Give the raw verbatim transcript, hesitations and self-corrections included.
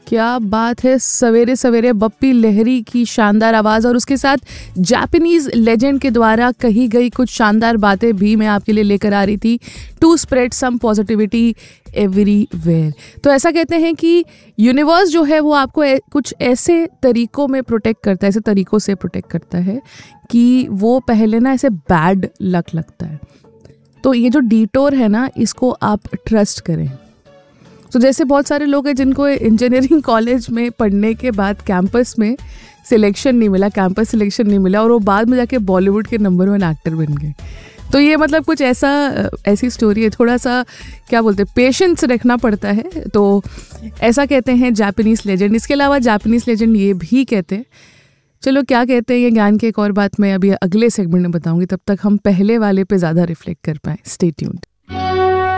क्या बात है, सवेरे सवेरे बप्पी लहरी की शानदार आवाज़ और उसके साथ जापानीज़ लेजेंड के द्वारा कही गई कुछ शानदार बातें भी मैं आपके लिए लेकर आ रही थी, to spread some positivity everywhere. तो ऐसा कहते हैं कि यूनिवर्स जो है वो आपको ए, कुछ ऐसे तरीक़ों में प्रोटेक्ट करता है, ऐसे तरीक़ों से प्रोटेक्ट करता है कि वो पहले ना ऐसे बैड लक लगता है। तो ये जो डिटोर है ना, इसको आप ट्रस्ट करें। तो जैसे बहुत सारे लोग हैं जिनको इंजीनियरिंग कॉलेज में पढ़ने के बाद कैंपस में सिलेक्शन नहीं मिला, कैंपस सिलेक्शन नहीं मिला और वो बाद में जाके बॉलीवुड के नंबर वन एक्टर बन गए। तो ये मतलब कुछ ऐसा ऐसी स्टोरी है, थोड़ा सा क्या बोलते हैं, पेशेंस रखना पड़ता है। तो ऐसा कहते हैं जापानीज़ लेजेंड। इसके अलावा जापानीज़ लेजेंड ये भी कहते हैं, चलो क्या कहते हैं ये ज्ञान की एक और बात मैं अभी अगले सेगमेंट में बताऊंगी, तब तक हम पहले वाले पे ज़्यादा रिफ्लेक्ट कर पाएँ। Stay tuned.